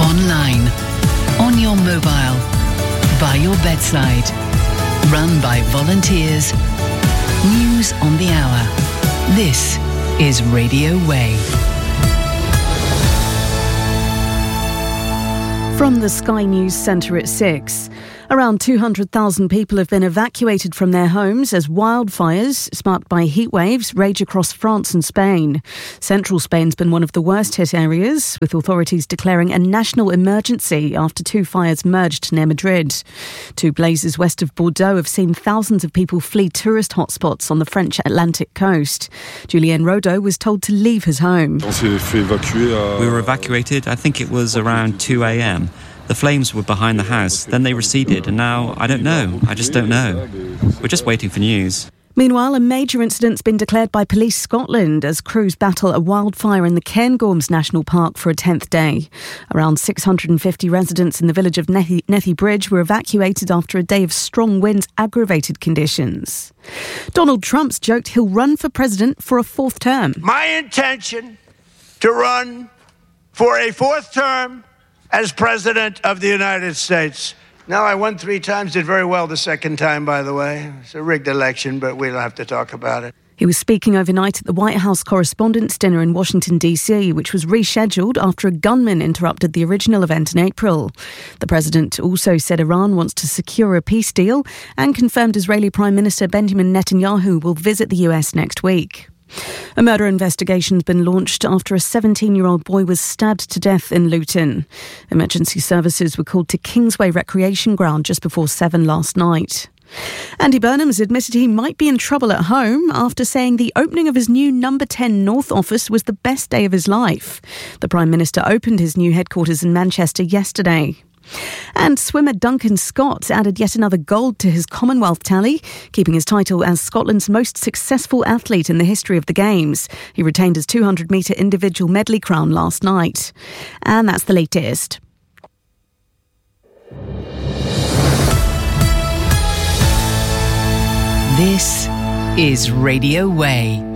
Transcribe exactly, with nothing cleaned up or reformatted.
online, on your mobile, by your bedside. Run by volunteers. News on the hour. This is Radio Way. From the Sky News Centre at six. Around two hundred thousand people have been evacuated from their homes as wildfires, sparked by heat waves, rage across France and Spain. Central Spain's been one of the worst hit areas, with authorities declaring a national emergency after two fires merged near Madrid. Two blazes west of Bordeaux have seen thousands of people flee tourist hotspots on the French Atlantic coast. Julien Rodeau was told to leave his home. We were evacuated, I think it was around two a.m. The flames were behind the house, then they receded, and now, I don't know, I just don't know. We're just waiting for news. Meanwhile, a major incident's been declared by Police Scotland as crews battle a wildfire in the Cairngorms National Park for a tenth day. Around six hundred fifty residents in the village of Nethy, Nethy Bridge were evacuated after a day of strong winds aggravated conditions. Donald Trump's joked he'll run for president for a fourth term. My intention to run for a fourth term as President of the United States. Now, I won three times, did very well the second time, by the way. It's a rigged election, but we don't have to talk about it. He was speaking overnight at the White House Correspondents' Dinner in Washington, D C, which was rescheduled after a gunman interrupted the original event in April. The president also said Iran wants to secure a peace deal and confirmed Israeli Prime Minister Benjamin Netanyahu will visit the U S next week. A murder investigation's been launched after a seventeen-year-old boy was stabbed to death in Luton. Emergency services were called to Kingsway Recreation Ground just before seven last night. Andy Burnham's admitted he might be in trouble at home after saying the opening of his new Number ten North office was the best day of his life. The Prime Minister opened his new headquarters in Manchester yesterday. And swimmer Duncan Scott added yet another gold to his Commonwealth tally, keeping his title as Scotland's most successful athlete in the history of the Games. He retained his two hundred metre individual medley crown last night. And that's the latest. This is Radio Way.